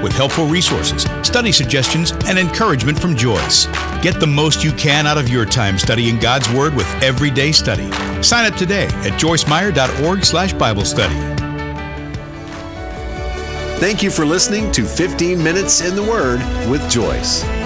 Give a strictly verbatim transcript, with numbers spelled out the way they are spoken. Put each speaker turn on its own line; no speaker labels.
with helpful resources, study suggestions, and encouragement from Joyce. Get the most you can out of your time studying God's Word with Everyday Study. Sign up today at joyce meyer dot org slash Bible study.
Thank you for listening to fifteen minutes in the Word with Joyce.